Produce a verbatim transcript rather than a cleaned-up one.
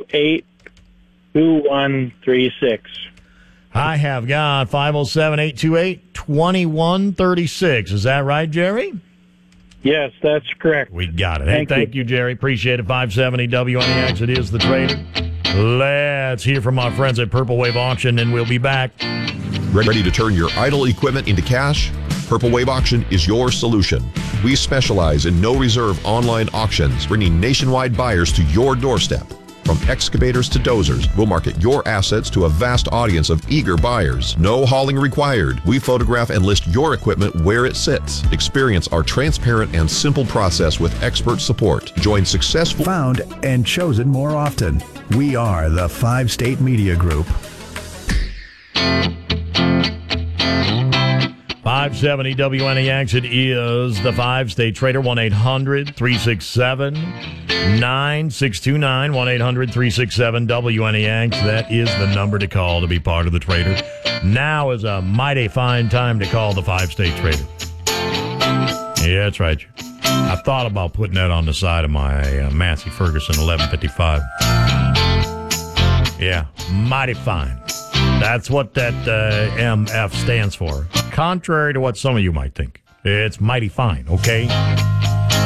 eight, two one three six. I have got five oh seven, eight two eight, two one three six. Is that right, Jerry? Yes, that's correct. We got it. Hey, Thank, thank you. you, Jerry. Appreciate it. five seventy W N E X. It is the Trader. Let's hear from our friends at Purple Wave Auction, and we'll be back. Ready to turn your idle equipment into cash? Purple Wave Auction is your solution. We specialize in no-reserve online auctions, bringing nationwide buyers to your doorstep. From excavators to dozers, we'll market your assets to a vast audience of eager buyers. No hauling required. We photograph and list your equipment where it sits. Experience our transparent and simple process with expert support. Join successful... Found and chosen more often. We are the Five State Media Group. five seventy W N E X. It is the Five State Trader. one eight hundred three six seven nine six two nine. one eight hundred three six seven W N E X. That is the number to call to be part of the Trader. Now is a mighty fine time to call the Five State Trader. Yeah, that's right. I thought about putting that on the side of my uh, Massey Ferguson eleven fifty-five. Yeah, mighty fine. That's what that uh, M F stands for. Contrary to what some of you might think. It's mighty fine, okay?